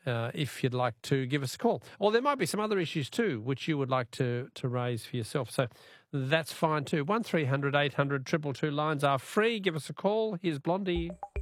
if you'd like to give us a call. Or there might be some other issues too, which you would like to raise for yourself. So that's fine too. 1300 800 222 lines are free. Give us a call. Here's Blondie.